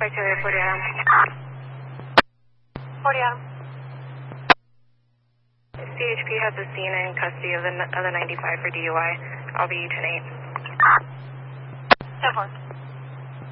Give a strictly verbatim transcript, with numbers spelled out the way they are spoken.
five two eight, forty Adam. forty Adam. C H P has a scene in custody of the other ninety-five for D U I. I'll be ten eight. ten four.